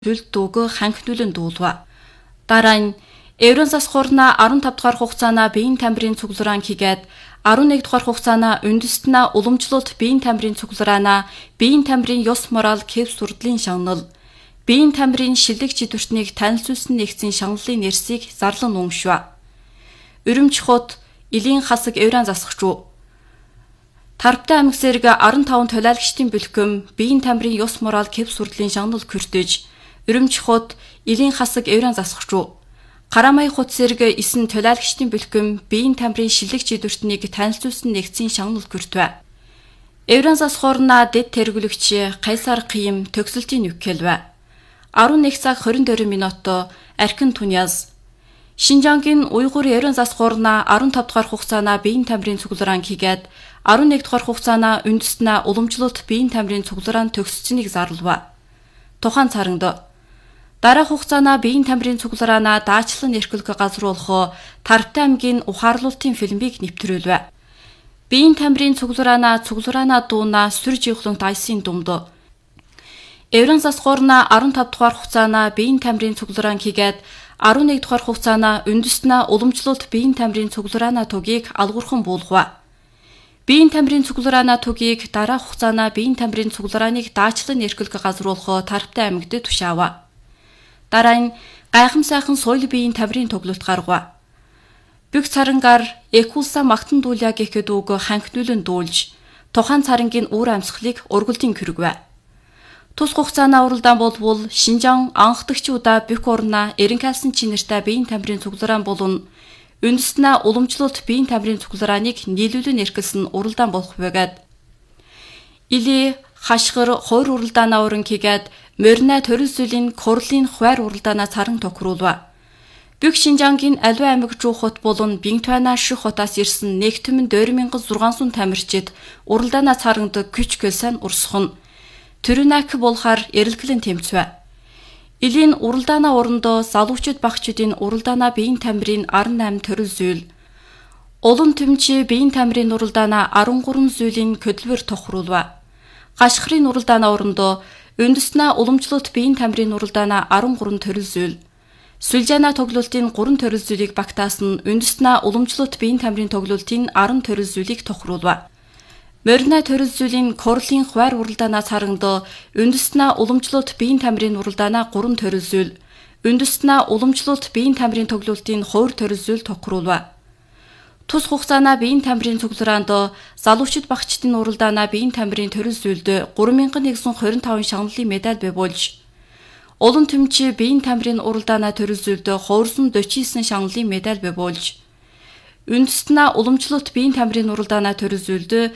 Бүлд дүүг ханхинуулан дуулва. Дараа нь Еврон засхуурна 15 дугаар хугацаана биеийн тамирын цуглараан хийгээд 11 дугаар хугацаана үндэстнэ уламжлалт биеийн тамирын цуглараана биеийн тамирын ёс мораль кэв сурдлын шагнал биеийн тамирын шилэг чидвэртнийг танилцуулсан нэгцийн шагналын нэрсийг зарлан уншва. Өрөмч хот Илийн хасаг Еврон засагчуу Тарптай аймаг зэрэг 15 төлөөлөгчдийн бүлхэм биеийн тамирын ёс мораль кэв сурдлын шагнал хүртэж Өрөмч хот Илийн хасаг Еврон засагчуу Карамай хот зэрэг 9 төлөөлөгчдийн бүлхэм биеийн тамирын шилэг чидвэртнийг танилцуулсан нэгцийн шагнал хүртвэ. Еврон засхуурна дэд тэргүүлэгч Кайсар Кыйм төгсөлтийн нүкэлвэ. 11 цаг 22 минут Архин Туняз Шинжангийн Уйгур Еврон засхуурна 15 дугаар хугацаана биеийн тамирын цуглараан хийгээд 11 дугаар хугацаана үндэстнэ уламжлалт биеийн тамирын цуглараан төгсцнийг зарлав. Тухайн царанд Дараа хугацаана биеийн тамирын цуглараана даачлан эрхлэх газруулах Тарптай аймгийн ухаарлуултын фильмийг нэвтрүүлвэ. Биеийн тамирын цуглараана дууна сүр жиглон дайсын думд. Еврон засхуурна 15 дугаар хугацаана биеийн тамирын цуглараан хийгээд 11 дугаар хугацаана үндэстнэ уламжлалт биеийн тамирын цуглараана тугийг алгуурхан буулгав. Биеийн тамирын цуглараана тугийг дараа хугацаана биеийн тамирын цугларааныг даачлан эрхлэх газруулах Тарптай аймагт тушаав. Дараа нь гайхам сайхан соёл биеийн тамирын тоглолт гаргав. Бүх царангаар Экулса магтан дуулаа гэхэд үг ханхинуулан дуулж тухайн царангийн үр амьсгалыг ургалдын кэргвэ. Тус хугацаана уралдаан болвол Шинжаан анхдагчудаа бүх орноо эренкайлсан чинэртэй биеийн тамирын цуглараан болон үндэстнэ уламжлалт биеийн тамирын цугларааныг нийлүүлэн эрхэлсэн уралдаан болох байгаад Или хашгир хойр уралдаанаа уран хийгээд Морина төрөлсөлийн Корлын хуваар уралдаанаа царан тохируулва. Бүх Шинжаангийн аливаа аймаг жуу хот болон Бингтуана ших хотоос ирсэн нэгтгэмэн 2600 тамирчид уралдаанаа царанд күч гэлсэн урсхон. Төрүнак болохаар эрэлгэлэн тэмцвэ. Илийн уралдаанаа орондоо залуучууд багчдын уралдаанаа биеийн тамирын 18 төрөл зүйл. Улан төмчи биеийн тамирын уралдаанаа 13 зүйлийн көдлбөр тохируулва. Гашхрын уралдаанаа орондоо үндэстнэ уламжлалт биеийн тамирын уралдаанаа 13 төрөл зүйл. Сүлжаана тоглолтын 3 төрөл зүйлийг багтаасан үндэстнэ уламжлалт биеийн тамирын тоглолтын 10 төрөл зүйлийг тохируулва. Морина төрөл зүйлийн Корлын хуваар уралдаанаа царанд үндэстнэ уламжлалт биеийн тамирын уралдаанаа 3 төрөл зүйл. Үндэстнэ уламжлалт биеийн тамирын тоглолтын 2 төрөл зүйл тохируулва. Тус хугацаана биеийн тамирын цуглараанд залуучууд багчдын уралдаанаа биеийн тамирын төрөл зүйлд 3125 шагналын медаль буулж улан төмчи биеийн тамирын уралдаанаа төрөл зүйлд 249 шагналын медаль буулж үндэстнэ уламжлалт биеийн тамирын уралдаанаа төрөл зүйлд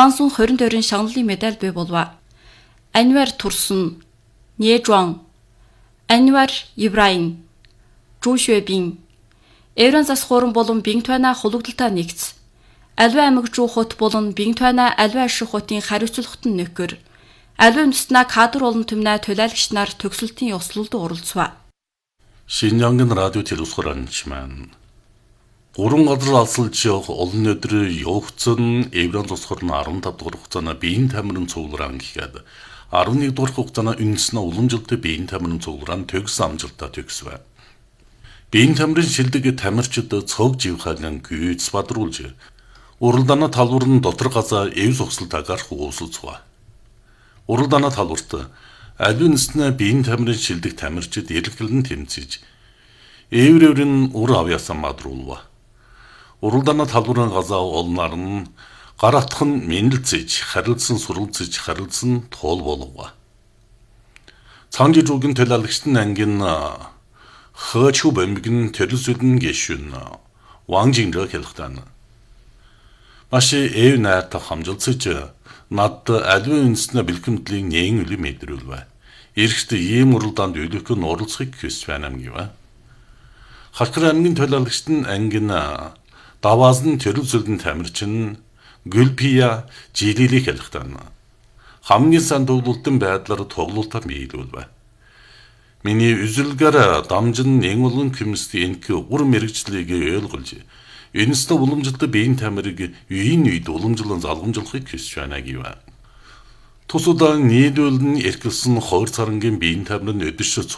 722 шагналын медаль буулва. Анвар Турsun, Нежуан, Анвар Ибраим, Жушвебин Еврон засхуурн болон Бингтуана хулагдалтаа нэгц. Аливаа аймаг жуу хот болон Бингтуана аливаа ших хотын хариуцлагатан нөхөр. Аливаа үндэстнэ кадр болон төмнө төлөөлөгч нар төгсөлтийн ёслолд оролцов. Шинжангийн радио телевизээр анчман. 3 газар алсалж явах олон өдөр явагцсан Еврон засхуурн 15 дугаар хугацаана биеийн тамирын цуглараан хийгээд 11 дугаар хугацаана үндэснэ уламжлалт биеийн тамирын цуглараан төгс амжилтаа төгсвэ. Биеийн тамирын шилдэг тамирчид цог живхаан гүйц бадруулж уралдааны талбар нь дотор газаа эв зогсолтойгоор хөөсөлцөв. Уралдааны талбарт аль биеийн тамирын шилдэг тамирчид эргэлэн тэмцэж эврэн ур авьяасан бадруулв. Уралдааны талбарын газаа олнаар нь гар атхан мэндэлцэж харилцсан суралцж харилцсан тоол болов. Цаанжи жуугийн төлөөлөгчдийн ангийн Хэчүү бэмгэн төрөлсөдөн гэшүн Ванжинрэ хэлхтэн. Маш эв найртай хамжилцэж над аливаа үндэснэ бэлгэмтлийн нээн үли мэдрүүлвэ. Эрэгт ийм уралдаанд өлөх нь оролцохыг хүсвэн амгив. Хашгир аймгийн төлөөлөгчд нь ангин даваазн төрөлсөдөн тамирчин Гүлпия жилилийг хэлхтэн. Хамгийн сайн тоглолтын байдлаар тоглолтоо биелүүлвэ. Миний үзэлгээр дамжин нэг олон комиссийн ур мэрэгчлийг ойлгуулж, энэстэ уламжлалт биеийн тамирыг үеийн үед уламжлан залгамжлахыг хүсэж байна гэв. Тус удаан нийлүүлэн эргэлсэн хойр царангийн биеийн тамир нь өдөшөж